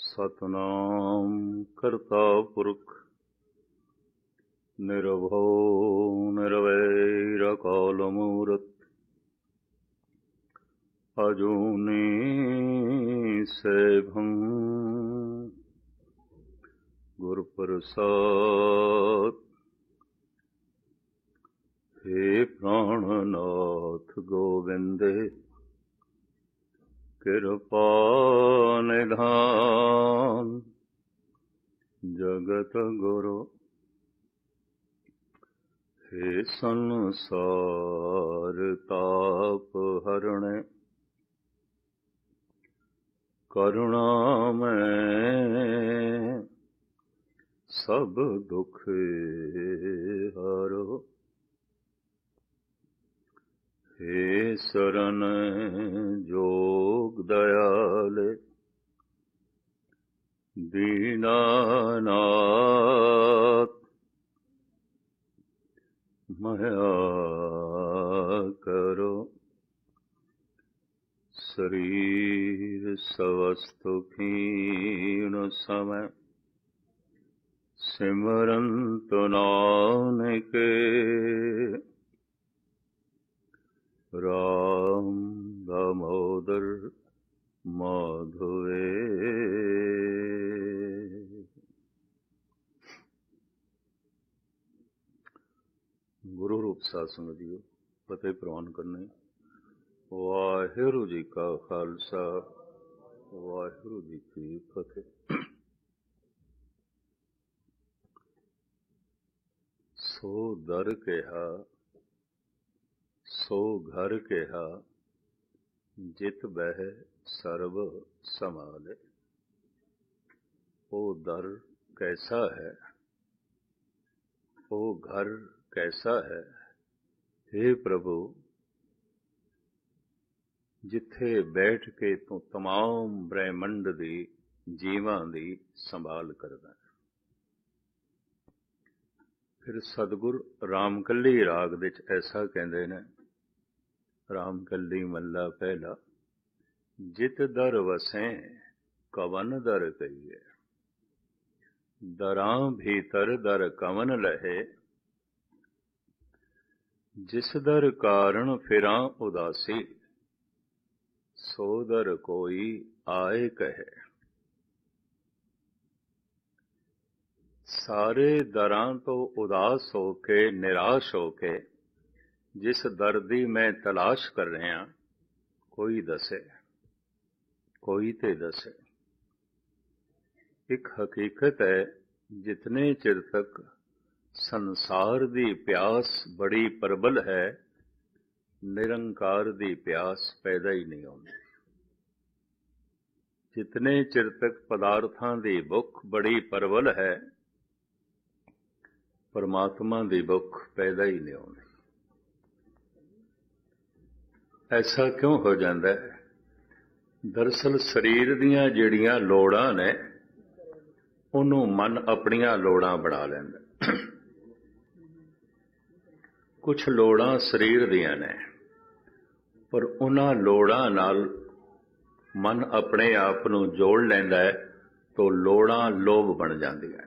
सतनाम करता पुरख निर्भौ निर्वैर अकाल मूरत अजूनी सैभं गुर प्रसाद। हे प्राणनाथ गोविंदे कृपा निधान जगत गुरु। हे संसार ताप हरणे करुणामय सब दुख हरो। हे शरण जोग दयाल दीनानाथ मया करो। शरीर स्वस्थ क्षीण समय सिमरंत नानक राम दामोदर माधवे। गुरु रूप साध संगत जीओ, फतेह प्रवान करने। वाहिगुरू जी का खालसा वाहिगुरू जी की फतेह। सो दर कहा सो घर कहा जित बह सर्व संभाले। ओ दर कैसा है, ओ घर कैसा है, हे प्रभु जिथे बैठ के तू तमाम ब्रह्मंड दी जीवां दी संभाल करदा। फिर सतगुर रामकली राग दे च ऐसा कहंदे ने, रामकली मल्ला पहला, जित दर वसें कवन दर कहिए, दरां भीतर दर कवन लहे, जिस दर कारण फिरां उदासी, सो दर कोई आए कहे। सारे दरां तो उदास होके निराश होके जिस दर दी मैं तलाश कर रहा, कोई दसे, कोई ते दसे। एक हकीकत है, जितने चिर तक संसार दी प्यास बड़ी प्रबल है, निरंकार दी प्यास पैदा ही नहीं होती। जितने चिर तक पदार्थां दी भुख बड़ी प्रबल है, परमात्मा दी भुख पैदा ही नहीं होती। ऐसा क्यों हो जाता है? दरअसल शरीर दीयां जिहड़ियां लोड़ां ने उहनूं मन अपणियां लोड़ां बना लैंदा। कुछ लोड़ां शरीर दीयां ने, पर उन्हां लोड़ां नाल मन अपने आप नूं जोड़ लैंदा है, तो लोड़ां लोभ बन जांदियां।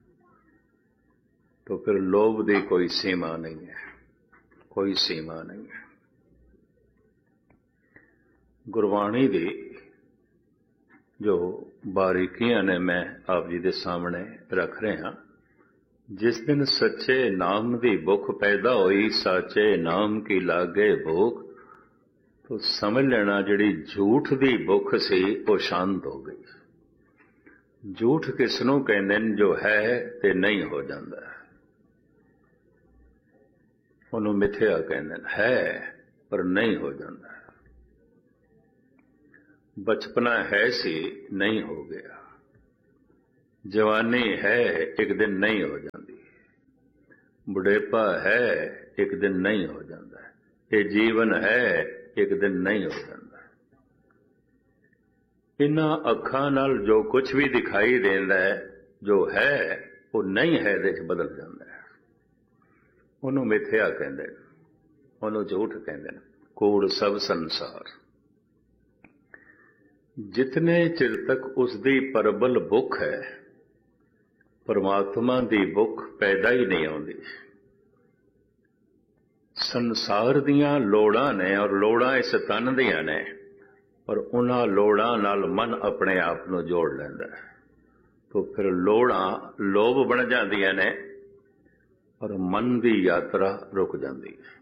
तो फिर लोभ की कोई सीमा नहीं है, कोई सीमा नहीं है। गुरबाणी दी जो बारीकियां ने मैं आप जी के सामने रख रहा। जिस दिन सच्चे नाम की भुख पैदा हुई, साचे नाम की लागे भूख, तो समझ लेना जिहड़ी झूठ की भुख सी वो शांत हो गई। झूठ किसनों कहंदे ने? जो है ते नहीं हो जाता, उन्होंने मिथ्या कहंदे ने। है पर नहीं हो जाता। बचपना है सी, नहीं हो गया। जवानी है, एक दिन नहीं हो जाती। बुढ़ेपा है, एक दिन नहीं हो जाता। ये जीवन है, एक दिन नहीं हो जाता। इन्हां अखां नाल जो कुछ भी दिखाई देंदा है, जो है वो नहीं है दे च बदल जाता है। ਉਹਨੂੰ ਮਿਥਿਆ ਕਹਿੰਦੇ ਨੇ, ਉਹਨੂੰ ਝੂਠ ਕਹਿੰਦੇ ਨੇ। ਕੂੜ ਸਭ ਸੰਸਾਰ। जितने चिर तक उसकी परबल भुख है, परमात्मा की भुख पैदा ही नहीं आती। संसार दियां लोड़ां ने और लोड़ां इस तन दियां ने, और उन्हां लोड़ां नाल मन अपने आप नूं जोड़ लैंदा है। तो फिर लोड़ां लोभ बन जांदियां ने और मन की यात्रा रुक जाती है।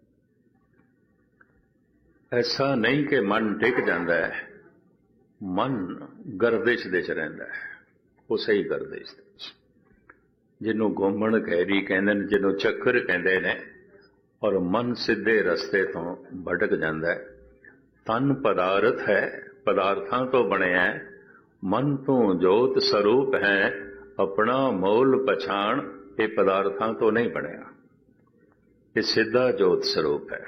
ऐसा नहीं कि मन टिक जाता है, मन गर्दिश दे च रहिंदा है, उसे ही गर्दिश दे, जिन्हों घूमण खैरी कहंदे ने, जिन्हों चक्कर कहंदे ने, और मन सीधे रस्ते तो भटक जाता है। तन पदार्थ है, पदार्थां तो बनिया है, मन तो जोत स्वरूप है, अपना मोल पछाण, ये पदार्थां तो नहीं बनिया, ये सीधा जोत स्वरूप है।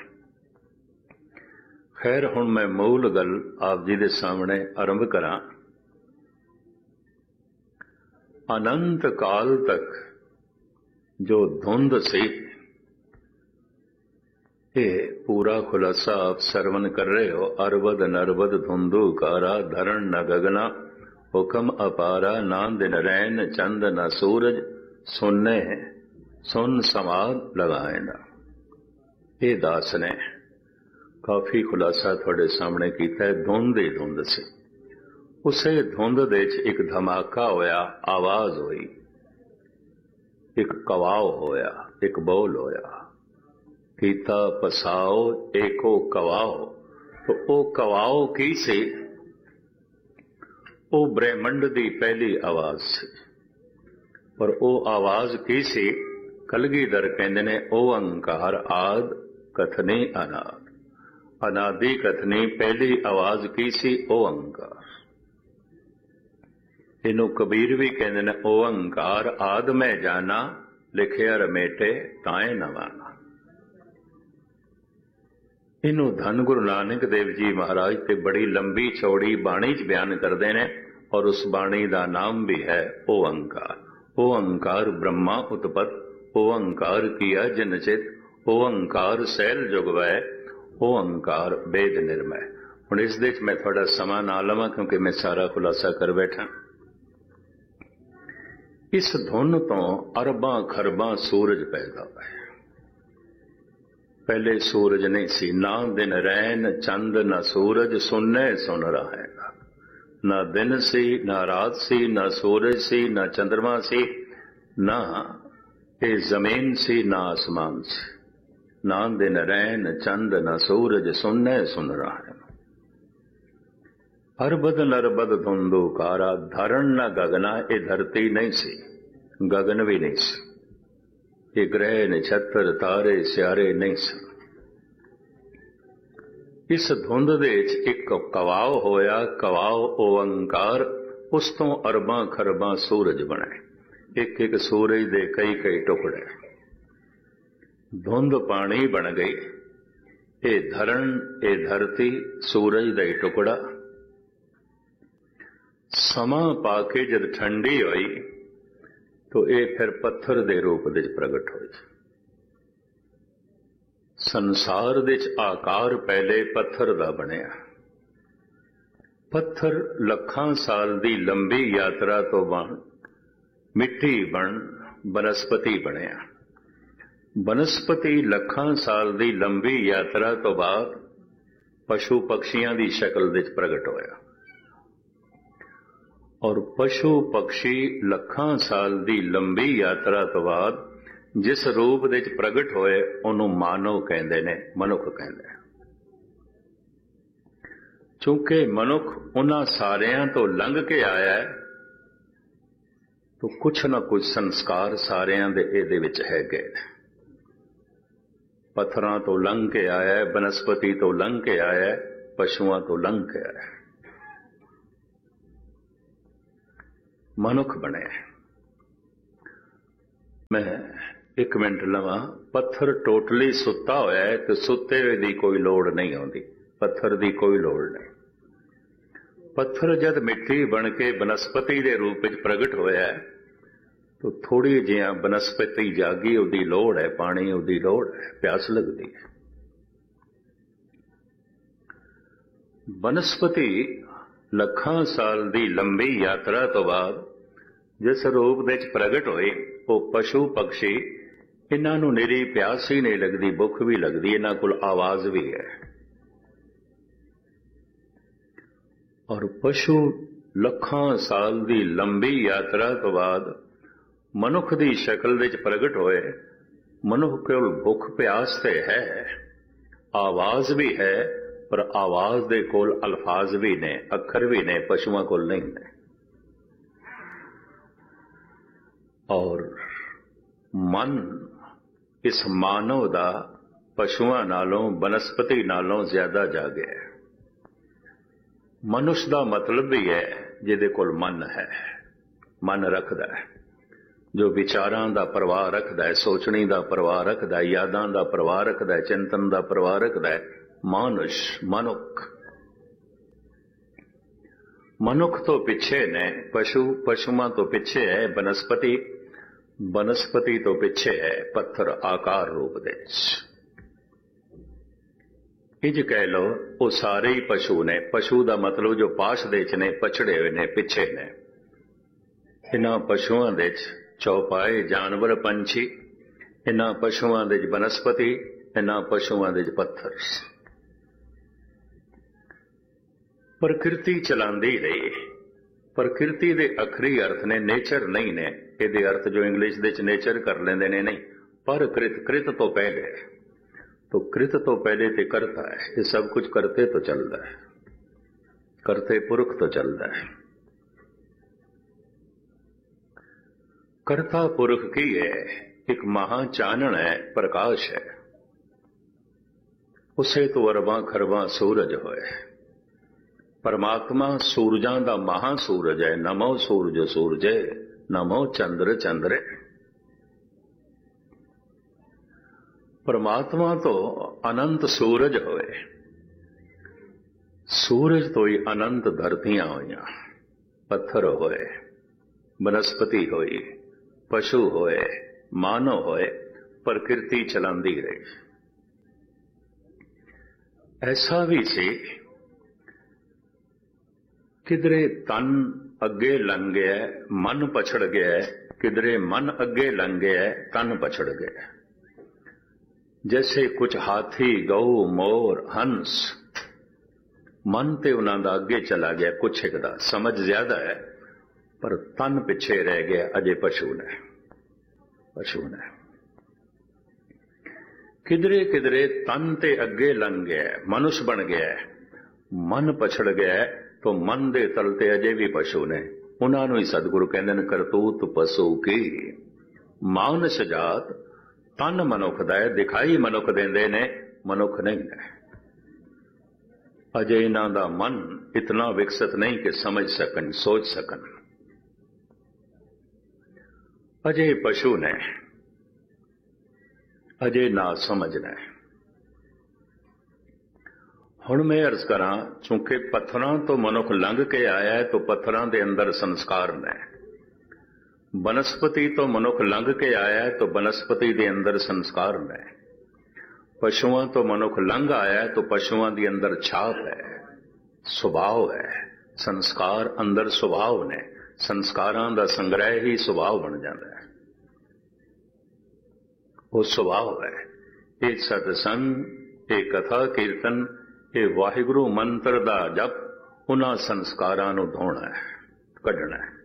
खैर हुण मैं मूल गल आप जी दे सामने आरंभ करा। अनंत काल तक जो धुंध सी, ये पूरा खुलासा आप सरवण कर रहे हो। अरबद नरबद धुंधु कारा, धरण न गगना, हुक्म अपारा, ना दिन रैन चंद न सूरज, सुनने सुन समाद लगाएना। ये दास ने काफी खुलासा थोड़े सामने किया है। धुंध ही धुंध से, उसे धुंध दे एक धमाका होया, आवाज हुई, एक कवाव होया, एक बोल होया, कीता पसाओ एको कवाओ। तो ओ कवाओ की सी? ओ ब्रह्मंड की पहली आवाज सी। पर ओ आवाज की सी? कलगीधर कहंदे ने, ओ अंकार आद कथनी अनाद। अनादि कथनी पहली आवाज की सी? ओ अंकार। इनू कबीर भी कहंदे ने, ओ अंकार आद मैं जाना, लिखिया रमेटे ताए न माना। इनू धन गुरु नानक देव जी महाराज ते बड़ी लंबी चौड़ी बाणी च बयान करते हैं, और उस बाणी का नाम भी है ओंकार। ओंकार ब्रह्मा उत्पत, ओंकार किया जिन चित, ओंकार सैल जुगवै, ओंकार वेद निर्मय। हुण इस दे मैं थोड़ा समा ना लवां, क्योंकि मैं सारा खुलासा कर बैठा। इस धुन तो अरबां खरबां सूरज पैदा हुए। पहले सूरज नहीं सी, ना दिन रैन चंद न सूरज, सुनने सुन रहा है। ना दिन सी, ना रात सी, ना सूरज सी, ना चंद्रमा सी, ना ये जमीन सी, ना आसमान सी। ना दिन रैन चंद न सूरज, सुनने सुन रहा है। अरबद नरबद धुंधु कारा, धरण न गगना, ये धरती नहीं सी, गगन भी नहीं सी, ये ग्रह नक्षत्र तारे स्यारे नहीं सन। इस धुंध दे एक कवाव होया, कवाव ओंकार, उस तो अरबां खरबां सूरज बने। एक एक सूरज दे कई कई टुकड़े। धुंध पानी बन गई, ये धरण ये धरती सूरज दा टुकड़ा। समा पाके जब ठंडी हुई तो ये फिर पत्थर दे रूप दे प्रगट हुई। संसार दे आकार पहले पत्थर दा बनिया। पत्थर लखां साल दी लंबी यात्रा तो बन मिट्टी बन बनस्पति बनिया। बनस्पति लखां साल दी लंबी यात्रा तो बाद पशु पक्षियां दी शक्ल विच प्रगट होया, और पशु पक्षी लखां साल दी लंबी यात्रा तो बाद जिस रूप विच प्रगट होए उन्होंने मानव कहंदे ने, मनुख कहंदे। चूंकि मनुख उन्हां सारियां तो लंघ के आया है, तो कुछ न कुछ संस्कार सारियां दे इहदे विच है गए। पत्थरां तो लंघ के आया है, बनस्पति तो लंघ के आया है, पशुआं तो लंघ के आया है, मनुख बने। मैं एक मिनट लवां। पत्थर टोटली सुता होया है तो सुते हुए दी कोई लोड़ नहीं आती, पत्थर दी कोई लोड़ नहीं। पत्थर जद मिट्टी बन के बनस्पति के रूप में प्रगट होया है तो थोड़ी जिहा बनस्पति जागी, उसकी लोड़ है, पानी उसकी लोड़ है, प्यास लगती है। बनस्पति ਲੱਖਾਂ ਸਾਲ ਦੀ ਲੰਬੀ ਯਾਤਰਾ ਤੋਂ ਬਾਅਦ ਜਿਸ ਰੂਪ ਵਿੱਚ ਪ੍ਰਗਟ ਹੋਏ ਉਹ ਪਸ਼ੂ ਪੰਛੀ, ਇਹਨਾਂ ਨੂੰ ਨਿਰੀ ਪਿਆਸ ਹੀ ਨਹੀਂ ਲੱਗਦੀ, ਭੁੱਖ ਵੀ ਲੱਗਦੀ, ਇਹਨਾਂ ਕੋਲ ਆਵਾਜ਼ ਵੀ ਹੈ। ਔਰ ਪਸ਼ੂ ਲੱਖਾਂ ਸਾਲ ਦੀ ਲੰਬੀ ਯਾਤਰਾ ਤੋਂ ਬਾਅਦ ਮਨੁੱਖ ਦੀ ਸ਼ਕਲ ਵਿੱਚ ਪ੍ਰਗਟ ਹੋਏ। ਮਨੁੱਖ ਕੋਲ ਭੁੱਖ ਪਿਆਸ ਤੇ ਹੈ, ਆਵਾਜ਼ ਵੀ ਹੈ, ਪਰ ਆਵਾਜ਼ ਦੇ ਕੋਲ ਅਲਫਾਜ਼ ਵੀ ਨੇ, ਅੱਖਰ ਵੀ ਨੇ, ਪਸ਼ੂਆਂ ਕੋਲ ਨਹੀਂ ਨੇ। ਔਰ ਮਨ ਇਸ ਮਾਨਵ ਦਾ ਪਸ਼ੂਆਂ ਨਾਲੋਂ ਬਨਸਪਤੀ ਨਾਲੋਂ ਜ਼ਿਆਦਾ ਜਾਗਿਆ ਹੈ। ਮਨੁੱਖ ਦਾ ਮਤਲਬ ਵੀ ਹੈ ਜਿਹਦੇ ਕੋਲ ਮਨ ਹੈ, ਮਨ ਰੱਖਦਾ ਹੈ, ਜੋ ਵਿਚਾਰਾਂ ਦਾ ਪ੍ਰਵਾਹ ਰੱਖਦਾ ਹੈ, ਸੋਚਣੀ ਦਾ ਪ੍ਰਵਾਹ ਰੱਖਦਾ ਹੈ, ਯਾਦਾਂ ਦਾ ਪ੍ਰਵਾਹ ਰੱਖਦਾ ਹੈ, ਚਿੰਤਨ ਦਾ ਪ੍ਰਵਾਹ ਰੱਖਦਾ ਹੈ। ਮਾਨੁਸ਼, ਮਨੁੱਖ। ਮਨੁੱਖ ਤੋਂ ਪਿੱਛੇ ਨੇ ਪਸ਼ੂ, ਪਸ਼ੂਆਂ ਤੋਂ ਪਿੱਛੇ ਹੈ ਬਨਸਪਤੀ, ਬਨਸਪਤੀ ਤੋਂ ਪਿੱਛੇ ਹੈ ਪੱਥਰ ਆਕਾਰ ਰੂਪ ਦੇ ਵਿੱਚ। ਇੰਜ ਕਹਿ ਲਓ ਉਹ ਸਾਰੇ ਹੀ ਪਸ਼ੂ ਨੇ। ਪਸ਼ੂ ਦਾ ਮਤਲਬ ਜੋ ਪਾਸ਼ ਦੇ ਚ ਨੇ, ਪਛੜੇ ਹੋਏ ਨੇ, ਪਿੱਛੇ ਨੇ। ਇਹਨਾਂ ਪਸ਼ੂਆਂ ਦੇ ਚ ਚੌਪਾਏ ਜਾਨਵਰ, ਪੰਛੀ, ਇਹਨਾਂ ਪਸ਼ੂਆਂ ਦੇ ਚ ਬਨਸਪਤੀ, ਇਹਨਾਂ ਪਸ਼ੂਆਂ ਦੇ ਚ ਪੱਥਰ। ਪ੍ਰਕਿਰਤੀ ਚਲਾਉਂਦੀ ਰਹੀ। ਪ੍ਰਕਿਰਤੀ ਦੇ ਅਖਰੀ ਅਰਥ ਨੇ, ਨੇਚਰ ਨਹੀਂ ਨੇ। ਇਹਦੇ ਅਰਥ ਜੋ ਇੰਗਲਿਸ਼ ਦੇ ਚ ਨੇਚਰ ਕਰ ਲੈਂਦੇ ਨੇ, ਨਹੀਂ। परकृत, कृत तो पहले, तो कृत तो पहले ते करता है। ये सब कुछ करते तो चलता है, करते पुरख तो चलता है। करता पुरख की है, एक महाचानन है, प्रकाश है। उसे तो अरबां खरबां सूरज होए। परमात्मा सूरजां दा महासूरज है। नमो सूरज सूरजे, नमो चंद्र चंद्रे। परमात्मा तो अनंत सूरज होए। सूरज तो ही अनंत धरतियां होइयां, पत्थर होए, वनस्पति होई, पशु होए, मानव होए, प्रकृति चलांदी रही। ऐसा भी सी किधरे तन अगे लंघ गया, मन पछड़ गया, किधरे मन अगे लंघ गया, तन पछड़ गया। जैसे कुछ हाथी, गऊ, मोर, हंस, मन ते उन्हां दा अगे चला गया, कुछ एक दा समझ ज्यादा है पर तन पिछे रह गया। अजे पशु ने, पशु ने किधरे किधरे तन ते अगे लंघ गया, मनुष्य बन गया, मन पछड़ गया, तो मन दे तलते अजे भी पशु ने। उन्होंने ही सतगुरु कहते हैं करतूत पशु की। मानस जात तन मनुख दा है, दिखाई मनुख देंदे ने, मनुख नहीं है। अजे इन्हां दा मन इतना विकसित नहीं कि समझ सकन, सोच सकन। अजे पशु ने, अजे ना समझ ने। हुण मैं अर्ज करा, चूंकि पत्थरां तो मनुख लंघ के आया है, तो पत्थरां दे अंदर संस्कार ने। वनस्पति तो मनुख लंघ के आया है, तो वनस्पति दे अंदर संस्कार ने। पशुओं तो मनुख लंघ आया है, तो पशुओं के अंदर छाप है, सुभाव है। संस्कार अंदर सुभाव ने, संस्कारां दा संग्रह ही सुभाव बन जाता है। वो सुभाव है। ये सतसंग, ये कथा कीर्तन, ये वाहिगुरु मंत्र दा जप, उन्हां संस्कारां नूं धोना है, कढना है।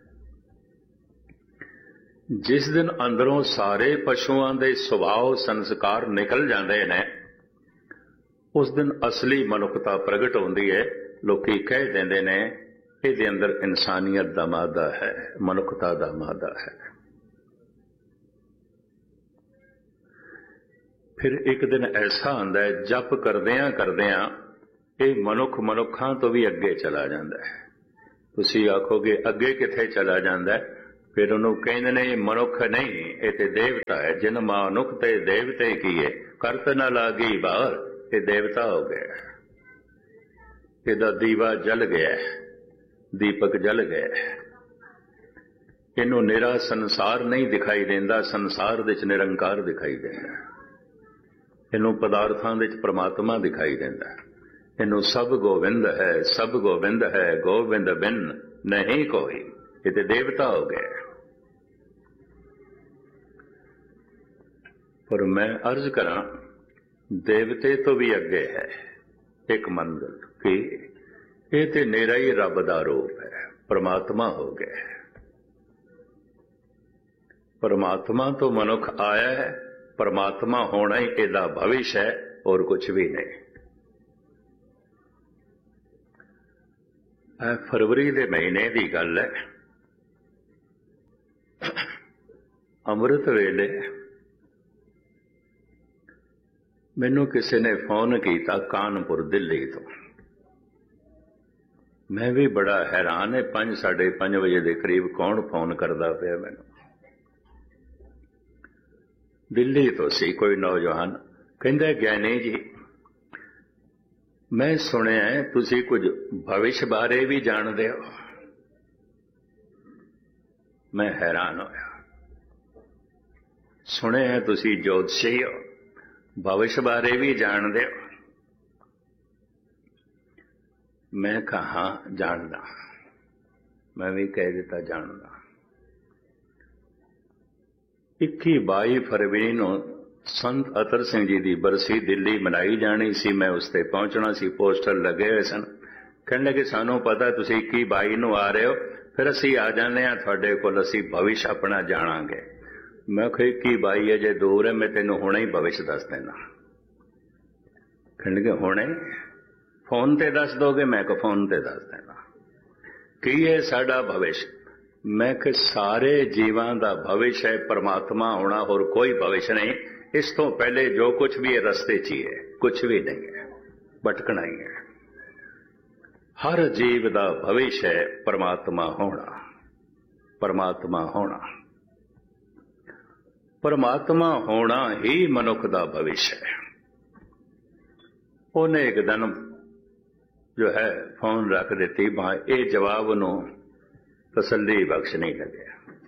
जिस दिन अंदरों सारे पशुओं के सुभाव संस्कार निकल जाते हैं, उस दिन असली मनुखता प्रगट होती है। लोकी कह देंदे ने इहदे अंदर इंसानियत दा मादा है, मनुखता दा मादा है। फिर एक दिन ऐसा आंदा है, जप करदियां करदियां ये मनुख मनुखां तो भी अगे चला जाता है। तुसीं आखोगे अगे किथे चला जाता है? फिर उन्होंने कहते ने मनुख नहीं, ये ते देवता है। जिन मानुख ते देवते किए, करत न लागी बाहर, ये देवता हो गया। इहदा दीवा जल गया, दीपक जल गया। इनू निरा संसार नहीं दिखाई देंदा, संसार दे च निरंकार दिखाई देंदा। इनू पदार्थां दे च परमात्मा दिखाई देंदा। ਇਹਨੂੰ ਸਭ ਗੋਬਿੰਦ ਹੈ ਗੋਬਿੰਦ ਬਿਨ ਨਹੀਂ ਕੋਈ। ਇਹ ਤੇ ਦੇਵਤਾ ਹੋ ਗਏ। ਪਰ ਮੈਂ ਅਰਜ਼ ਕਰਾਂ, ਦੇਵਤੇ ਤੋਂ ਵੀ ਅੱਗੇ ਹੈ ਇੱਕ ਮੰਜ਼ਿਲ ਕਿ ਇਹ ਤੇ ਨਿਰਾ ਹੀ ਰੱਬ ਦਾ ਰੂਪ ਹੈ, ਪਰਮਾਤਮਾ ਹੋ ਗਿਆ। ਪਰਮਾਤਮਾ ਤੋਂ ਮਨੁੱਖ ਆਇਆ ਹੈ, ਪਰਮਾਤਮਾ ਹੋਣਾ ਹੀ ਇਹਦਾ ਭਵਿਸ਼ ਹੈ, ਹੋਰ ਕੁਝ ਵੀ ਨਹੀਂ। ਇਹ ਫਰਵਰੀ ਦੇ ਮਹੀਨੇ ਦੀ ਗੱਲ ਹੈ। ਅੰਮ੍ਰਿਤ ਵੇਲੇ ਮੈਨੂੰ ਕਿਸੇ ਨੇ ਫੋਨ ਕੀਤਾ ਕਾਨਪੁਰ, ਦਿੱਲੀ ਤੋਂ। ਮੈਂ ਵੀ ਬੜਾ ਹੈਰਾਨ ਹੈ, 5, 5:30 ਵਜੇ ਦੇ ਕਰੀਬ ਕੌਣ ਫੋਨ ਕਰਦਾ ਪਿਆ ਮੈਨੂੰ। ਦਿੱਲੀ ਤੋਂ ਸੀ ਕੋਈ ਨੌਜਵਾਨ। ਕਹਿੰਦਾ, ਗਿਆਨੀ ਜੀ ਮੈਂ ਸੁਣਿਆ ਤੁਸੀਂ ਕੁਝ ਭਵਿਸ਼ ਬਾਰੇ ਵੀ ਜਾਣਦੇ ਹੋ। ਮੈਂ ਹੈਰਾਨ ਹੋਇਆ। ਸੁਣਿਆ ਤੁਸੀਂ ਜੋਤਸ਼ੀ ਹੋ, ਭਵਿਸ਼ ਬਾਰੇ ਵੀ ਜਾਣਦੇ ਹੋ। ਮੈਂ ਕਹਾ ਜਾਣਦਾ। ਮੈਂ ਵੀ ਕਹਿ ਦਿੱਤਾ ਜਾਣਦਾ। 21-22 ਫਰਵਰੀ ਨੂੰ ਸੰਤ ਅਤਰ ਸਿੰਘ ਜੀ ਦੀ ਬਰਸੀ ਦਿੱਲੀ ਮਨਾਈ ਜਾਣੀ ਸੀ। ਮੈਂ ਉਸ ਤੇ ਪਹੁੰਚਣਾ ਸੀ, ਪੋਸਟਰ ਲੱਗੇ ਹੋਏ ਸਨ। ਕਹਿਣ ਲੱਗੇ ਸਾਨੂੰ ਪਤਾ ਤੁਸੀਂ 21-22 ਨੂੰ ਆ ਰਹੇ ਹੋ, ਫਿਰ ਅਸੀਂ ਆ ਜਾਂਦੇ ਹਾਂ ਤੁਹਾਡੇ ਕੋਲ, ਅਸੀਂ ਭਵਿਸ਼ ਆਪਣਾ ਜਾਣਾਂਗੇ। ਮੈਂ ਕਿਹਾ 21-22 ਅਜੇ ਦੂਰ ਹੈ, ਮੈਂ ਤੈਨੂੰ ਹੁਣੇ ਹੀ ਭਵਿਸ਼ ਦੱਸ ਦੇਣਾ। ਕਹਿਣ ਲੱਗੇ ਹੁਣੇ ਫੋਨ ਤੇ ਦੱਸ ਦੋਗੇ? ਮੈਂ ਕਿਹਾ ਫੋਨ ਤੇ ਦੱਸ ਦੇਣਾ। ਕੀ ਹੈ ਸਾਡਾ ਭਵਿਸ਼? ਮੈਂ ਕਿ ਸਾਰੇ ਜੀਵਾਂ ਦਾ ਭਵਿਸ਼ ਹੈ ਪਰਮਾਤਮਾ ਹੋਣਾ, ਹੋਰ ਕੋਈ ਭਵਿਸ਼ ਨਹੀਂ। ਇਸ ਤੋਂ ਪਹਿਲੇ ਜੋ ਕੁਝ ਵੀ ਹੈ ਰਸਤੇ 'ਚ ਹੀ ਹੈ, ਕੁਝ ਵੀ ਨਹੀਂ ਹੈ, ਭਟਕਣਾ ਹੀ ਹੈ। ਹਰ ਜੀਵ ਦਾ ਭਵਿਸ਼ ਹੈ ਪਰਮਾਤਮਾ ਹੋਣਾ। ਪਰਮਾਤਮਾ ਹੋਣਾ, ਪਰਮਾਤਮਾ ਹੋਣਾ ਹੀ ਮਨੁੱਖ ਦਾ ਭਵਿਸ਼ ਹੈ। ਉਹਨੇ ਇੱਕ ਦਿਨ ਜੋ ਹੈ ਫੋਨ ਰੱਖ ਦਿੱਤੀ, ਇਹ ਜਵਾਬ ਨੂੰ ਤਸੱਲੀ ਬਖਸ਼ ਨਹੀਂ ਲੱਗਿਆ।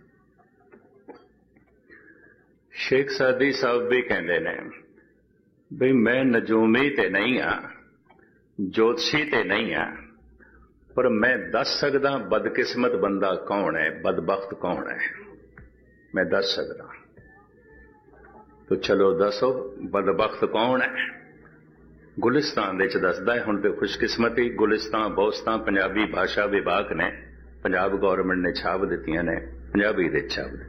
ਸ਼ੇਖ ਸਾਦੀ ਸਾਹਿਬ ਵੀ ਕਹਿੰਦੇ ਨੇ ਬਈ ਮੈਂ ਨਜੂਮੀ ਤੇ ਨਹੀਂ ਹਾਂ, ਜੋਤਸ਼ੀ ਤੇ ਨਹੀਂ ਹਾਂ, ਪਰ ਮੈਂ ਦੱਸ ਸਕਦਾ ਬਦਕਿਸਮਤ ਬੰਦਾ ਕੌਣ ਹੈ, ਬਦਬਖਤ ਕੌਣ ਹੈ, ਮੈਂ ਦੱਸ ਸਕਦਾ। ਤੋ ਚਲੋ ਦੱਸੋ ਬਦਬਖਤ ਕੌਣ ਹੈ। ਗੁਲਿਸਤਾਨ ਦੇ ਚ ਦੱਸਦਾ ਹੈ। ਹੁਣ ਤੇ ਖੁਸ਼ਕਿਸਮਤੀ ਗੁਲਿਸਤਾਨ ਬੋਸਤਾਨ ਪੰਜਾਬੀ ਭਾਸ਼ਾ ਵਿਭਾਗ ਨੇ, ਪੰਜਾਬ ਗੌਰਮੈਂਟ ਨੇ ਛਾਪ ਦਿੱਤੀਆਂ ਨੇ, ਪੰਜਾਬੀ ਦੇ ਛਾਪ ਦਿੱਤੀ।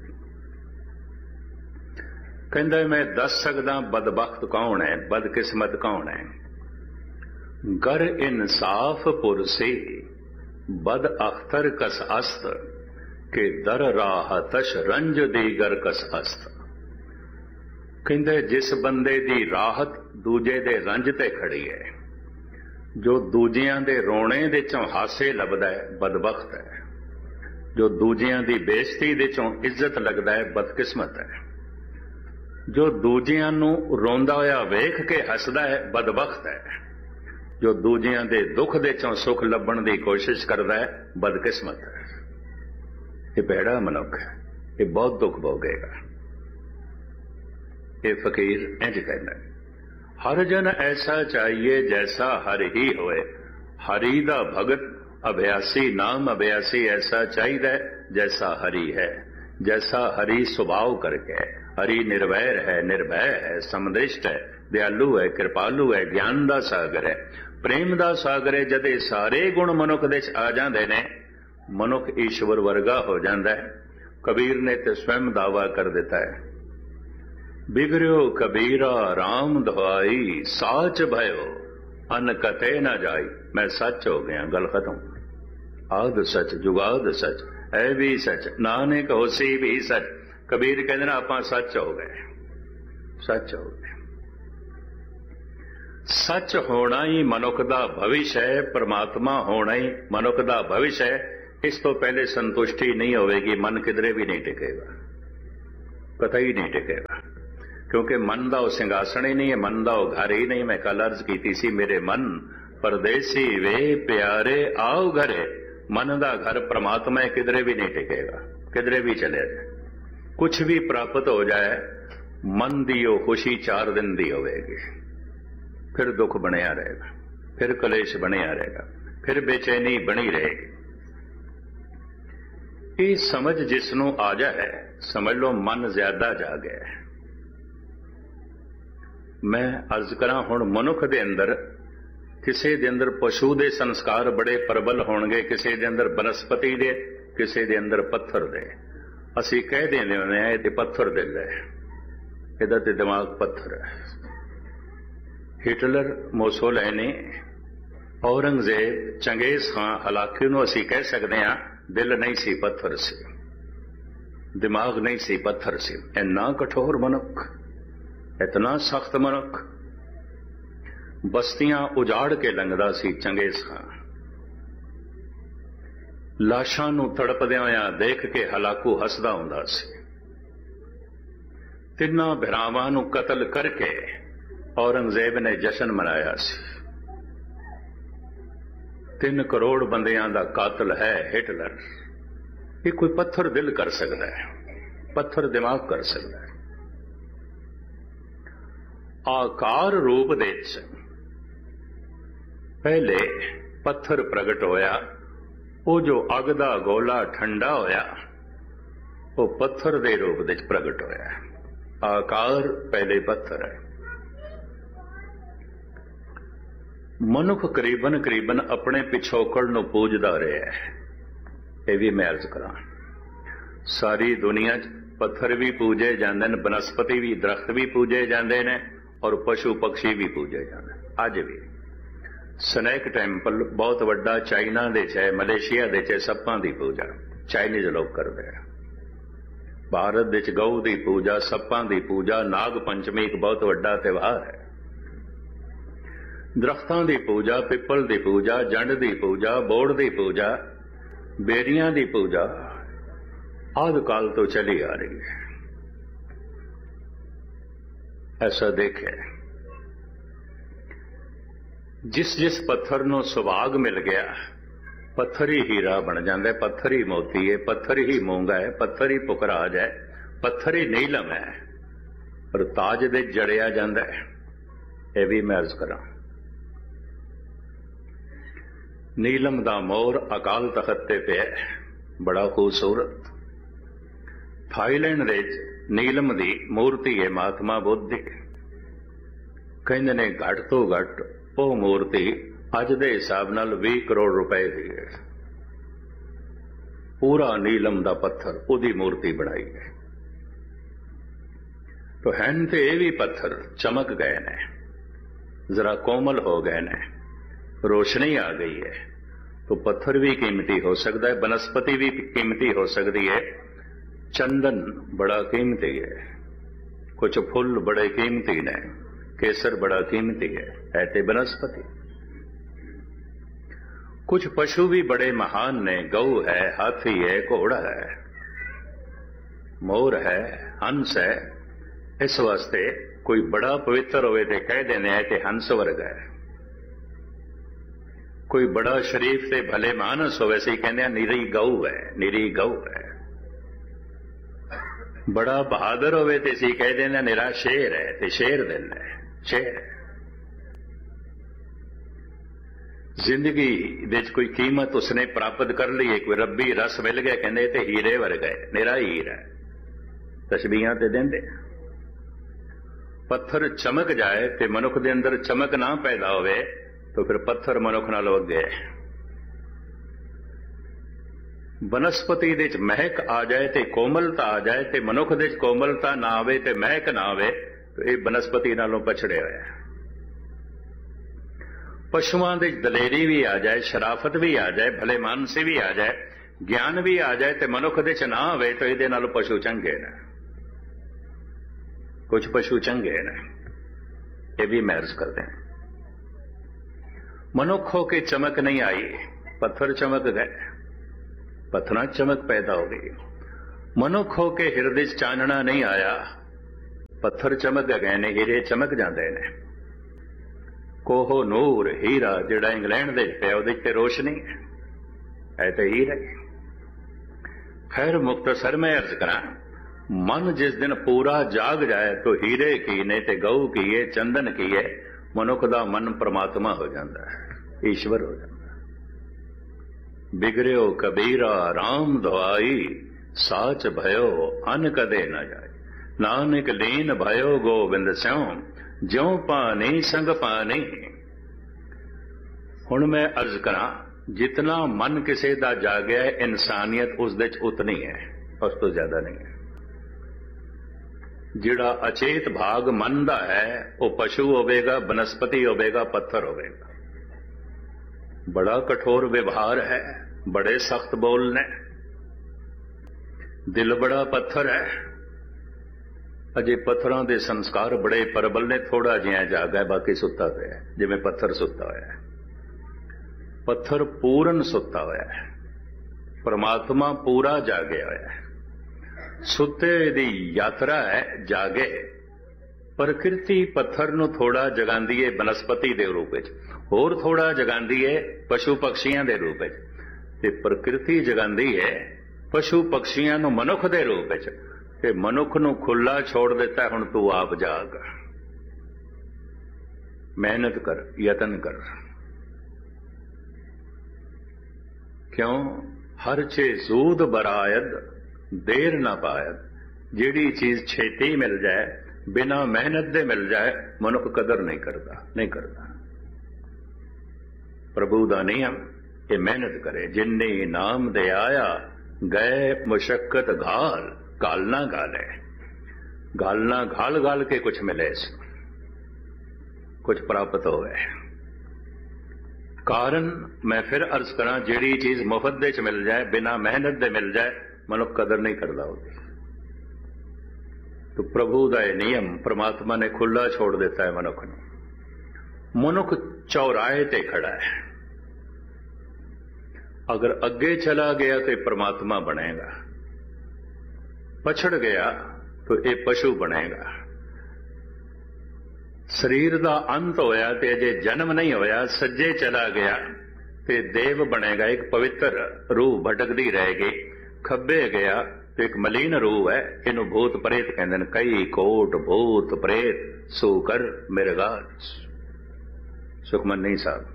ਕਹਿੰਦਾ ਮੈਂ ਦੱਸ ਸਕਦਾ ਬਦਬਖਤ ਕੌਣ ਹੈ, ਬਦਕਿਸਮਤ ਕੌਣ ਹੈ। ਗਰ ਇਨਸਾਫ ਪੁਰਸੀ ਬਦ ਅਖਤਰ ਕਸ ਅਸਤ ਕਿ ਦਰ ਰਾਹਤਸ਼ ਰੰਜ ਦੀਗਰ ਕਸ ਅਸਤ। ਕਹਿੰਦੇ ਜਿਸ ਬੰਦੇ ਦੀ ਰਾਹਤ ਦੂਜੇ ਦੇ ਰੰਜ ਤੇ ਖੜੀ ਹੈ, ਜੋ ਦੂਜਿਆਂ ਦੇ ਰੋਣੇ ਦੇ ਚੋਂ ਹਾਸੇ ਲੱਭਦਾ ਹੈ, ਬਦਬਖਤ ਹੈ। ਜੋ ਦੂਜਿਆਂ ਦੀ ਬੇਇੱਜ਼ਤੀ ਦੇ ਚੋਂ ਇੱਜ਼ਤ ਲੱਗਦਾ ਹੈ, ਬਦਕਿਸਮਤ ਹੈ। ਜੋ ਦੂਜਿਆਂ ਨੂੰ ਰੋਂਦਾ ਹੋਇਆ ਵੇਖ ਕੇ ਹੱਸਦਾ ਹੈ, ਬਦਬਖਤ ਹੈ। ਜੋ ਦੂਜਿਆਂ ਦੇ ਦੁੱਖ ਦੇ ਚੋਂ ਸੁੱਖ ਲੱਭਣ ਦੀ ਕੋਸ਼ਿਸ਼ ਕਰਦਾ ਹੈ, ਬਦਕਿਸਮਤ ਹੈ। ਇਹ ਭੈੜਾ ਮਨੁੱਖ ਹੈ, ਇਹ ਬਹੁਤ ਦੁੱਖ ਭੋਗੇਗਾ। ਇਹ ਫਕੀਰ ਇੰਝ ਕਹਿੰਦਾ, ਹਰ ਜਨ ਐਸਾ ਚਾਹੀਏ ਜੈਸਾ ਹਰ ਹੀ ਹੋਏ। ਹਰੀ ਦਾ ਭਗਤ ਅਭਿਆਸੀ ਨਾਮ ਅਭਿਆਸੀ ਐਸਾ ਚਾਹੀਦਾ ਜੈਸਾ ਹਰੀ ਹੈ। ਜੈਸਾ ਹਰੀ ਸੁਭਾਵ ਕਰਕੇ, ਹਰੀ ਨਿਰਵੈਰ ਹੈ, ਨਿਰਭੈ ਹੈ, ਸਮਦ੍ਰਿਸ਼ਟ ਹੈ, ਦਿਆਲੂ ਹੈ, ਕਿਰਪਾਲੂ ਹੈ, ਗਿਆਨ ਦਾ ਸਾਗਰ ਹੈ, ਪ੍ਰੇਮ ਦਾ ਸਾਗਰ ਹੈ। ਜਦ ਇਹ ਸਾਰੇ ਗੁਣ ਮਨੁੱਖ ਦੇ ਚ ਆ ਜਾਂਦੇ ਨੇ, ਮਨੁੱਖ ਈਸ਼ਵਰ ਵਰਗਾ ਹੋ ਜਾਂਦਾ ਹੈ। ਕਬੀਰ ਨੇ ਤੇ ਸਵੈਮ ਦਾਵਾ ਕਰ ਦਿੱਤਾ ਹੈ, ਬਿਗੜਿਓ ਕਬੀਰਾ ਰਾਮ ਦੁਹਾਈ ਸਾਚ ਭਇਓ ਅਨ ਕਤੇ ਨਾ ਜਾਈ। ਮੈਂ ਸੱਚ ਹੋ ਗਿਆ, ਗੱਲ ਖਤਮ। ਆਦ ਸੱਚ ਜੁਗਾਦ ਸੱਚ ਹੈ ਵੀ ਸੱਚ, ਨਾਨਕ ਹੋਸੀ ਵੀ ਸੱਚ। ਕਬੀਰ ਕਹਿੰਦੇ ਨਾ ਆਪਾਂ ਸੱਚ ਹੋ ਗਏ, ਸੱਚ ਹੋ ਗਏ। ਸੱਚ ਹੋਣਾ ਹੀ ਮਨੁੱਖ ਦਾ ਭਵਿਸ਼ ਹੈ, ਪਰਮਾਤਮਾ ਹੋਣਾ ਹੀ ਮਨੁੱਖ ਦਾ ਭਵਿਸ਼ ਹੈ। ਇਸ ਤੋਂ ਪਹਿਲੇ ਸੰਤੁਸ਼ਟੀ ਨਹੀਂ ਹੋਵੇਗੀ, ਮਨ ਕਿਧਰੇ ਵੀ ਨਹੀਂ ਟਿਕੇਗਾ, ਕਤਈ ਨਹੀਂ ਟਿਕੇਗਾ। ਕਿਉਂਕਿ ਮਨ ਦਾ ਉਹ ਸਿੰਘਾਸਣ ਹੀ ਨਹੀਂ ਹੈ, ਮਨ ਦਾ ਉਹ ਘਰ ਹੀ ਨਹੀਂ। ਮੈਂ ਕੱਲ ਅਰਜ਼ ਕੀਤੀ ਸੀ, ਮੇਰੇ ਮਨ ਪਰਦੇਸੀ ਵੇ ਪਿਆਰੇ ਆਓ ਘਰੇ। ਮਨ ਦਾ ਘਰ ਪ੍ਰਮਾਤਮਾ ਹੈ, ਕਿਧਰੇ ਵੀ ਨਹੀਂ ਟਿਕੇਗਾ, ਕਿਧਰੇ ਵੀ ਚਲੇ ਜਾਏ। ਕੁਛ ਵੀ ਪ੍ਰਾਪਤ ਹੋ ਜਾਏ, ਮਨ ਦੀ ਉਹ ਖੁਸ਼ੀ 4 ਦਿਨ ਦੀ ਹੋਵੇਗੀ, ਫਿਰ ਦੁੱਖ ਬਣਿਆ ਰਹੇਗਾ। फिर कलेश बनिया रहेगा, फिर बेचैनी बनी रहेगी। ये समझ जिसनों आ जाए, समझ लो मन ज्यादा जा गया है। मैं अर्ज करा हुण मनुख दे अंदर, किसी दे अंदर पशु दे संस्कार बड़े प्रबल होणगे, किसी दे अंदर बनस्पति दे, किसी दे अंदर पत्थर दे। असी कह देने होने ये ते पत्थर दिल है, इहदा ते दिमाग पत्थर है। हिटलर, मोसोलैनी, औरंगजेब, चंगेज खां, हलाकी नूं असी कह सकते हैं दिल नहीं सी पत्थर सी, दिमाग नहीं सी पत्थर सी। इन्ना कठोर मनुख, इतना सख्त मनुख, बस्तियां उजाड़ के लंघदा सी चंगेज खां। लाशां नूं तड़पदिआं होइआं देख के हलाकू हसदा हुंदा सी। तिन्नां भरावां नूं कतल करके औरंगजेब ने जश्न मनाया सी। 3 करोड़ बंदियां दा कातल है हिटलर। ये कोई पत्थर दिल कर सकता है, पत्थर दिमाग कर सकता है। आकार रूप दे पहले पत्थर प्रगट होया, वो जो अग दा गोला ठंडा होया वो पत्थर दे रूप दे प्रगट होया। आकार पहले पत्थर है। मनुख करीबन करीबन अपने पिछोकड़ नूं पूजदा रहा है। यह भी मैं अर्ज करा, सारी दुनिया पत्थर भी पूजे जाते हैं, बनस्पति भी, दरख्त भी पूजे जाते हैं और पशु पक्षी भी पूजे जाते हैं। अज भी स्नैक टैंपल बहुत वड्डा चाइना दे च, मलेशिया दे च, सप्पां दी पूजा चाइनीज लोग करते हैं। भारत दे च गऊ की पूजा, सप्पां दी पूजा, नाग पंचमी एक बहुत वड्डा त्यौहार है। दरख्तां दी पूजा, पिपल दी पूजा, जंड दी पूजा, बोड़ दी पूजा, बेरियां दी पूजा आदि काल तो चली आ रही है। ऐसा देखे, जिस जिस पत्थर नूं सुभाग मिल गया, पत्थर ही हीरा बन जाता है, पत्थर ही मोती है, पत्थर ही मूंगा है, पत्थर ही पुखराज है, पत्थर ही नीलम है, और ताज दे जड़िया जाता है। यह भी मैं अर्ज करा, नीलम दा मोर अकाल तखत ते पे बड़ा खूबसूरत। थाईलैंड दे नीलम दी मूर्ति है महात्मा बुद्ध दी। कहंदे ने घट तो घट वो मूर्ति अज दे हिसाब नाल 20 करोड़ रुपए दी है। पूरा नीलम दा पत्थर उदी मूर्ति बनाई है। तो हैन ते ये भी पत्थर चमक गए ने, जरा कोमल हो गए ने, रोशनी आ गई है। तो पत्थर भी कीमती हो सकता है, बनस्पति भी कीमती हो सकती है। चंदन बड़ा कीमती है, कुछ फुल बड़े कीमती ने, केसर बड़ा कीमती है ते बनस्पति। कुछ पशु भी बड़े महान ने, गऊ है, हाथी है, घोड़ा है, मोर है, हंस है। इस वास्ते कोई बड़ा पवित्र होवे ते कह देने ते हंस वर्ग है। कोई बड़ा शरीफ से भले मानस होवे से कहने निरी गऊ है, निरी गऊ है। बड़ा बहादुर होवे ते सी कह देना निरा शेर है, ते शेर दिल है, शेर है। जिंदगी विच कोई कीमत उसने प्राप्त कर ली है, कोई रब्बी रस मिल गया, कहते ते हीरे वर्ग है, निरा हीरा है। तशबीहां ते देंदे। पत्थर चमक जाए ते मनुख दे अंदर चमक ना पैदा होवे तो फिर पत्थर मनुख नाल वगे। बनस्पति दे च महक आ जाए ते कोमलता आ जाए ते मनुख दे च कोमलता ना आवे ते महक ना आवे तो ये बनस्पति नालों पछड़े होया। पशुआं दे दलेरी भी आ जाए, शराफत भी आ जाए, भले मानसी भी आ जाए, ज्ञान भी आ जाए ते मनुख दे च ना आवे तो इहदे नालों पशु चंगे ने। कुछ पशु चंगे ने, ये भी महर्ज करते हैं। मनुख हो के चमक नहीं आई, पत्थर चमक गए, पत्थर चमक पैदा हो गई। मनुख हो के हृदय चानना नहीं आया, पत्थर चमक गए ने, हीरे चमक जाते ने। कोहो नूर हीरा जिहड़ा इंग्लैंड दे पिया उहदे ते रोशनी है तो हीरा। खैर मुख्तसर में अर्ज करा, मन जिस दिन पूरा जाग जाए तो हीरे की ने ते गऊ की है, चंदन की है, ਮਨੁੱਖ ਦਾ ਮਨ ਪ੍ਰਮਾਤਮਾ ਹੋ ਜਾਂਦਾ ਹੈ, ਈਸ਼ਵਰ ਹੋ ਜਾਂਦਾ ਹੈ। ਬਿਗੜਿਓ ਕਬੀਰਾ ਰਾਮ ਦੁਆਈ, ਸਾਚ ਭਇਓ ਅਨ ਕਦੇ ਨਾ ਜਾਏ। ਨਾਨਕ ਲੀਨ ਭਇਓ ਗੋਬਿੰਦ ਸਿਉ, ਜਿਉ ਪਾਣੀ ਸੰਗ ਪਾਣੀ। ਹੁਣ ਮੈਂ ਅਰਜ਼ ਕਰਾਂ, ਜਿਤਨਾ ਮਨ ਕਿਸੇ ਦਾ ਜਾਗਿਆ ਹੈ, ਇਨਸਾਨੀਅਤ ਉਸ ਦੇ ਚ ਉਤਨੀ ਹੈ, ਉਸ ਤੋਂ ਜ਼ਿਆਦਾ ਨਹੀਂ ਹੈ। ਜਿਹੜਾ ਅਚੇਤ ਭਾਗ ਮਨ ਦਾ ਹੈ, ਉਹ ਪਸ਼ੂ ਹੋਵੇਗਾ, ਬਨਸਪਤੀ ਹੋਵੇਗਾ, ਪੱਥਰ ਹੋਵੇਗਾ। ਬੜਾ ਕਠੋਰ ਵਿਵਹਾਰ ਹੈ, ਬੜੇ ਸਖਤ ਬੋਲ ਨੇ, ਦਿਲ ਬੜਾ ਪੱਥਰ ਹੈ। ਅਜੇ ਪੱਥਰਾਂ ਦੇ ਸੰਸਕਾਰ ਬੜੇ ਪ੍ਰਬਲ ਨੇ, ਥੋੜਾ ਜਿਹਾ ਜਾਗਾ, ਬਾਕੀ ਸੁੱਤਾ ਹੋਇਆ, ਜਿਵੇਂ ਪੱਥਰ ਸੁੱਤਾ ਹੋਇਆ ਹੈ। ਪੱਥਰ ਪੂਰਨ ਸੁੱਤਾ ਹੋਇਆ ਹੈ, ਪਰਮਾਤਮਾ ਪੂਰਾ ਜਾਗਿਆ ਹੋਇਆ ਹੈ। ਸੁੱਤੇ ਦੀ ਯਾਤਰਾ ਹੈ, ਜਾਗੇ। ਪ੍ਰਕਿਰਤੀ ਪੱਥਰ ਨੂੰ ਥੋੜਾ ਜਗਾਉਂਦੀ ਹੈ ਬਨਸਪਤੀ ਦੇ ਰੂਪ ਵਿੱਚ, ਹੋਰ ਥੋੜਾ ਜਗਾਉਂਦੀ ਹੈ ਪਸ਼ੂ ਪਕਸ਼ੀਆਂ ਦੇ ਰੂਪ ਵਿੱਚ, ਤੇ ਪ੍ਰਕਿਰਤੀ ਜਗਾਉਂਦੀ ਹੈ ਪਸ਼ੂ ਪਕਸ਼ੀਆਂ ਨੂੰ ਮਨੁੱਖ ਦੇ ਰੂਪ ਵਿੱਚ, ਤੇ ਮਨੁੱਖ ਨੂੰ ਖੁੱਲਾ ਛੋੜ ਦਿੱਤਾ, ਹੁਣ ਤੂੰ ਆਪ ਜਾਗ, ਮਿਹਨਤ ਕਰ, ਯਤਨ ਕਰ। ਕਿਉਂ? ਹਰ ਚੇ ਜ਼ੂਦ ਬਰਾਇਦ, ਦੇਰ ਨਾ ਪਾਇਦ। ਜਿਹੜੀ ਚੀਜ਼ ਛੇਤੀ ਮਿਲ ਜਾਏ, ਬਿਨਾ ਮਿਹਨਤ ਦੇ ਮਿਲ ਜਾਏ, ਮਨੁੱਖ ਕਦਰ ਨਹੀਂ ਕਰਦਾ। ਪ੍ਰਭੂ ਦਾ ਨਿਯਮ ਇਹ ਮਿਹਨਤ ਕਰੇ। ਜਿੰਨੀ ਨਾਮ ਦੇ ਆਇਆ, ਗਏ ਮੁਸ਼ੱਕਤ ਘਾਲ, ਘਾਲ ਨਾ ਘਾਲੇ। ਘਾਲ ਨਾ ਘਾਲ ਕੇ ਕੁਛ ਮਿਲੇ, ਕੁਛ ਪ੍ਰਾਪਤ ਹੋਵੇ। ਕਾਰਨ ਮੈਂ ਫਿਰ ਅਰਜ਼ ਕਰਾਂ, ਜਿਹੜੀ ਚੀਜ਼ ਮੁਫਤ ਦੇ ਚ ਮਿਲ ਜਾਏ, ਬਿਨਾ ਮਿਹਨਤ ਦੇ ਮਿਲ ਜਾਏ, ਮਨੁੱਖ ਕਦਰ ਨਹੀਂ ਕਰਦਾ ਉਹਦੀ। तो प्रभु का यह नियम परमात्मा ने खुला छोड़ देता है मनुख को। मनुख चौराहे ते खड़ा है, अगर अगे चला गया तो परमात्मा बनेगा, पछड़ गया तो ये पशु बनेगा। शरीर का अंत होया ते अजे जन्म नहीं होया, सज्जे चला गया तो देव बनेगा, एक पवित्र रूह भटकती रहेगी। खब्बे गया तो एक मलीन रूह है, इनू भूत प्रेत कहते हैं। कई कोट भूत प्रेत सूकर मिर्गाज। सुखमनी साहब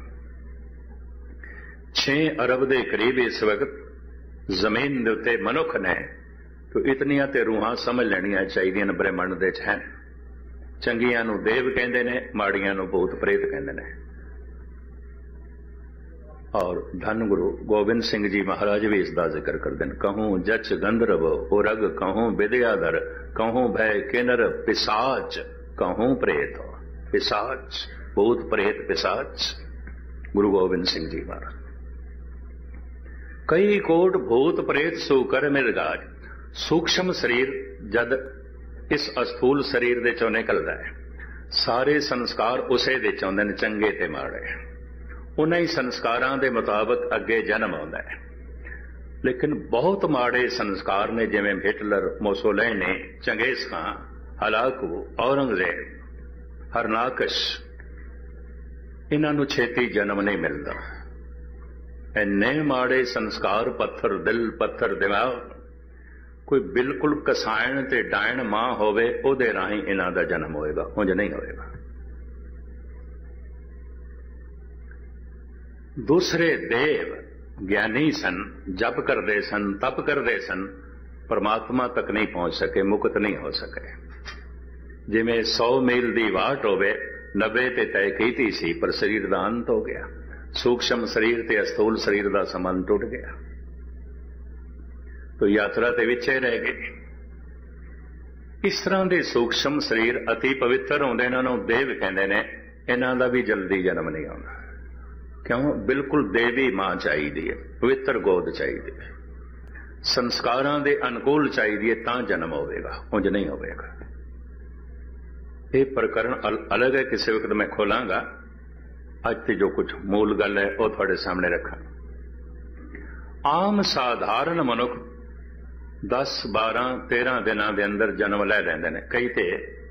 6 अरब के करीब इस वक्त जमीन के उत्ते मनुख ने, तो इतनिया तो रूहां समझ लेनिया चाहिए ब्रह्मंड दे हैं। चंगियां नू देव कहते हैं, माड़ियां नू भूत प्रेत कहते हैं। और धन गुरु गोबिंद सिंह जी महाराज भी इसका जिक्र करते हैं। कहूं जच गंधर्व उरग, कहूं विद्याधर, कहूं भय किन्नर पिशाच, कहूं प्रेत। पिशाच भूत प्रेत पिशाच गुरु गोबिंद सिंह जी महाराज। कई कोट भूत प्रेत सूकर मिर्गाज। सूक्ष्म शरीर जद इस अस्थूल शरीर दे चों निकलदा है, सारे संस्कार उसे दे चों आउंदे ने, चंगे ते माड़े। उन्हीं संस्कारां दे मुताबिक अगे जन्म आउंदा है। लेकिन बहुत माड़े संस्कार ने, जिवें हिटलर, मुसोलिनी, चंगेज खां, हलाकू, औरंगजेब, हरनाकश, इन्हां नूं छेती जन्म नहीं मिलता। इन्ने माड़े संस्कार, पत्थर दिल, पत्थर दिमाग। कोई बिल्कुल कसायण ते डायण मां होवे, उहदे राहीं इन्हां दा जन्म होएगा, उंज नहीं होएगा। दूसरे देव ज्ञानी सन, जप करते सन, तप करते सन, परमात्मा तक नहीं पहुंच सके, मुक्त नहीं हो सके। जिमें 100 मील की वाट होवे, 90 ते तय की सी, पर शरीर का अंत हो गया। सूक्ष्म शरीर ते अस्थूल शरीर का संबंध टूट गया, तो यात्रा ते विचे रह गई। इस तरह के सूक्ष्म शरीर अति पवित्र होंदे, इन्हां नूं देव कहंदे ने। इन्हां दा भी जल्दी जन्म नहीं आउंदा। क्यों? बिल्कुल देवी मां चाहिए, पवित्र गोद चाहिए, संस्कारां दे अनुकूल चाहिए, तां जन्म होवेगा, उंज नहीं होवेगा। ये प्रकरण अलग है, किसी वक्त मैं खोलांगा। अज ते जो कुछ मूल गल है वो थोड़े सामने रखा। आम साधारण मनुख 10, 12, 13 दिनों के अंदर जन्म लै लैंदे ने। कई ते